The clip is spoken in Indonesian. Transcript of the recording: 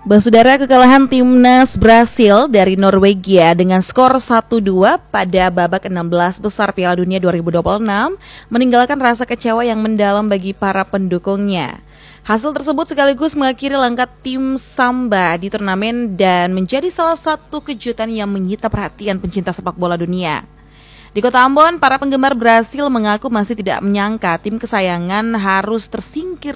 Saudara, kekalahan timnas Brasil dari Norwegia dengan skor 1-2 pada babak 16 besar Piala Dunia 2026 meninggalkan rasa kecewa yang mendalam bagi para pendukungnya. Hasil tersebut sekaligus mengakhiri langkah tim Samba di turnamen dan menjadi salah satu kejutan yang menyita perhatian pencinta sepak bola dunia. Di Kota Ambon, para penggemar Brasil mengaku masih tidak menyangka tim kesayangan harus tersingkir